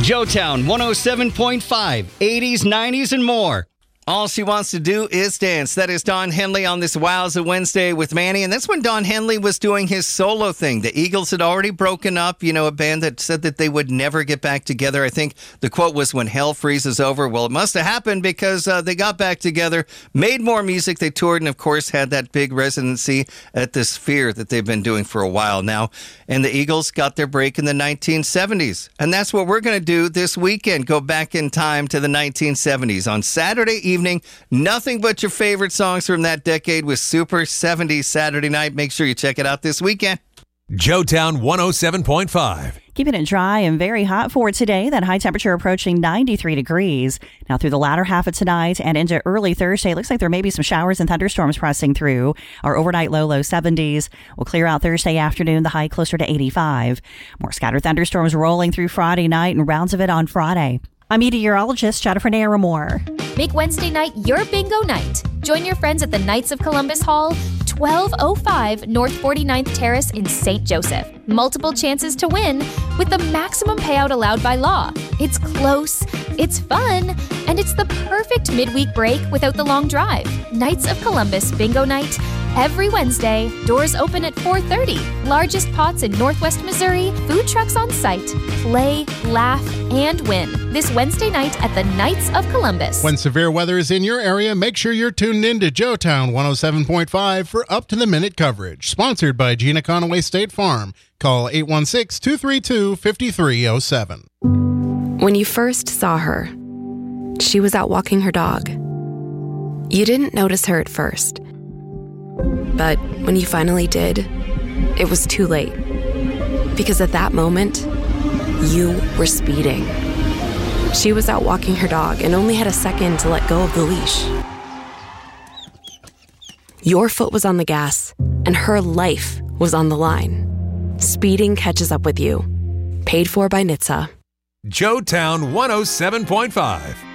Joetown 107.5, 80s, 90s, and more. All she wants to do is dance. That is Don Henley on this Wowza Wednesday with Manny. And that's when Don Henley was doing his solo thing. The Eagles had already broken up, a band that said that they would never get back together. I think the quote was, when hell freezes over. Well, it must have happened because they got back together, made more music, they toured, and of course had that big residency at the Sphere that they've been doing for a while now. And the Eagles got their break in the 1970s. And that's what we're going to do this weekend. Go back in time to the 1970s. On Saturday evening, nothing but your favorite songs from that decade with Super 70s Saturday Night. Make sure you check it out this weekend. Joetown 107.5. Keeping it dry and very hot for today. That high temperature approaching 93 degrees. Now through the latter half of tonight and into early Thursday, looks like there may be some showers and thunderstorms pressing through. Our overnight low 70s. Will clear out Thursday afternoon, the high closer to 85. More scattered thunderstorms rolling through Friday night and rounds of it on Friday. I'm meteorologist Jennifer Naramore. Make Wednesday night your bingo night. Join your friends at the Knights of Columbus Hall, 1205 North 49th Terrace in St. Joseph. Multiple chances to win with the maximum payout allowed by law. It's close, it's fun, and it's the perfect midweek break without the long drive. Knights of Columbus Bingo Night. Every Wednesday, doors open at 4:30. Largest pots in Northwest Missouri, food trucks on site. Play, laugh, and win. This Wednesday night at the Knights of Columbus. When severe weather is in your area, make sure you're tuned in to Joetown 107.5 for up-to-the-minute coverage. Sponsored by Gina Conaway State Farm. Call 816-232-5307. When you first saw her, she was out walking her dog. You didn't notice her at first. But when you finally did, it was too late. Because at that moment, you were speeding. She was out walking her dog and only had a second to let go of the leash. Your foot was on the gas, and her life was on the line. Speeding catches up with you. Paid for by NHTSA. Joetown 107.5.